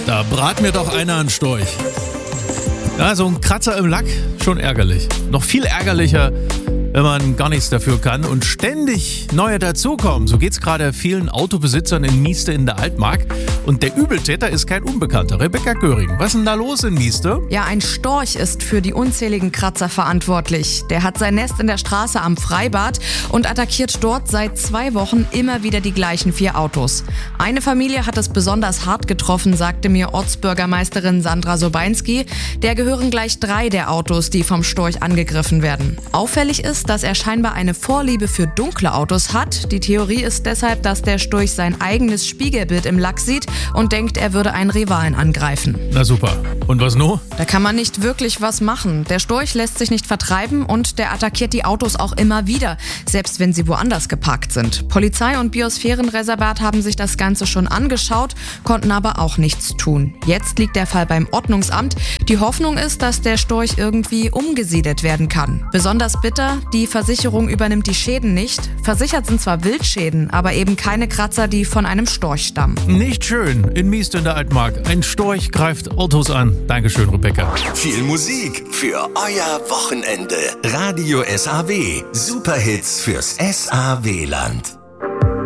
Da brat mir doch einer einen Storch. Ja, so ein Kratzer im Lack, schon ärgerlich. Noch viel ärgerlicher, wenn man gar nichts dafür kann und ständig neue dazukommen. So geht's gerade vielen Autobesitzern in Mieste in der Altmark. Und der Übeltäter ist kein Unbekannter. Rebecca Göring, was ist denn da los in Mieste? Ja, ein Storch ist für die unzähligen Kratzer verantwortlich. Der hat sein Nest in der Straße am Freibad und attackiert dort seit 2 Wochen immer wieder die gleichen 4 Autos. Eine Familie hat es besonders hart getroffen, sagte mir Ortsbürgermeisterin Sandra Sobeinski. Der gehören gleich 3 der Autos, die vom Storch angegriffen werden. Auffällig ist, dass er scheinbar eine Vorliebe für dunkle Autos hat. Die Theorie ist deshalb, dass der Storch sein eigenes Spiegelbild im Lack sieht und denkt, er würde einen Rivalen angreifen. Na super. Und was nun? Da kann man nicht wirklich was machen. Der Storch lässt sich nicht vertreiben und der attackiert die Autos auch immer wieder, selbst wenn sie woanders geparkt sind. Polizei und Biosphärenreservat haben sich das Ganze schon angeschaut, konnten aber auch nichts tun. Jetzt liegt der Fall beim Ordnungsamt. Die Hoffnung ist, dass der Storch irgendwie umgesiedelt werden kann. Besonders bitter, die Versicherung übernimmt die Schäden nicht. Versichert sind zwar Wildschäden, aber eben keine Kratzer, die von einem Storch stammen. Nicht schön. In Mieste in der Altmark. Ein Storch greift Autos an. Dankeschön, Rebecca. Viel Musik für euer Wochenende. Radio SAW. Superhits fürs SAW-Land.